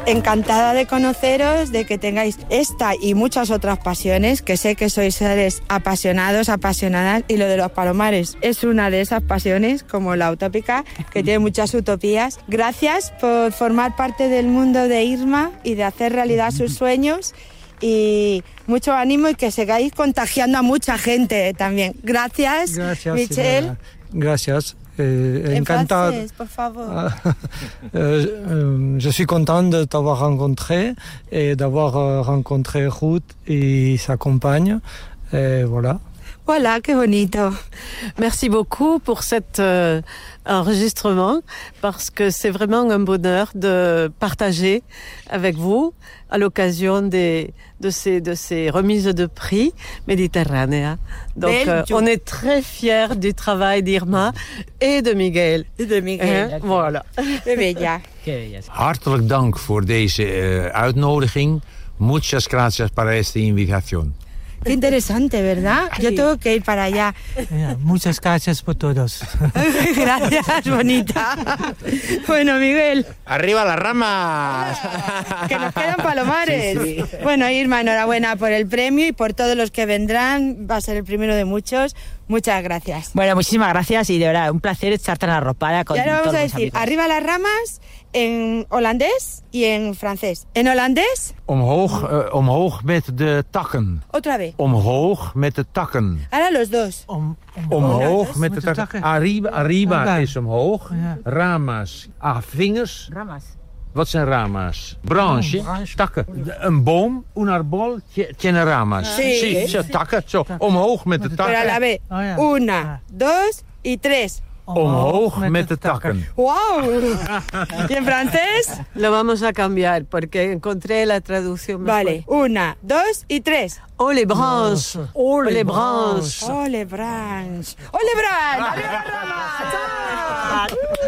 encantada de conoceros, de que tengáis esta y muchas otras pasiones, que sé que sois seres apasionados, apasionadas, y lo de los palomares es una de esas pasiones, como la utópica, que tiene muchas utopías. Gracias por formar parte del mundo de Irma y de hacer realidad sus sueños, y mucho ánimo y que sigáis contagiando a mucha gente también. Gracias, Michel. Gracias. Encantado. En francés, por favor. Je suis content de t'avoir rencontré et d'avoir rencontré Ruth et sa compagne. Voilà. Voilà, qué bonito. Merci beaucoup pour cet enregistrement, parce que c'est vraiment un bonheur de partager avec vous à l'occasion de ces remises de prix méditerranéens. Donc on est très fiers du travail d'Irma et de Miguel. Voilà. Hartelijk dank voor deze uitnodiging. Muchas gracias para esta invitación. Qué interesante, ¿verdad? Yo tengo que ir para allá. Muchas gracias por todos. Gracias, bonita. Bueno, Miguel. ¡Arriba las ramas! Que nos quedan palomares. Sí. Bueno, Irma, enhorabuena por el premio y por todos los que vendrán. Va a ser el primero de muchos. Muchas gracias. Bueno, muchísimas gracias y de verdad, un placer echarte en la ropada con todos. Y ahora vamos a decir, amigos. arriba las ramas en holandés y en francés. En holandés. Omhoog met de takken. Otra vez. Omhoog met de takken. Ahora los dos. Omhoog met de takken. Arriba is omhoog. Ramas. Vingers. Ramas. Wat zijn ramas? Branche. Takken. Een boom. Un árbol tiene ramas. Sí. Takken. Zo. Omhoog met de Pero a la takken. vez. 1, 2 y 3. Omhoog met de takken. ¡Wow! ¿Y en francés? Lo vamos a cambiar porque encontré la traducción mejor. Vale. 1, 2 y 3. Oh les branches. Oh les branches. ¡Oh, les branches! ¡Oh, les branches! ¡Arriba la rama! ¡Chao!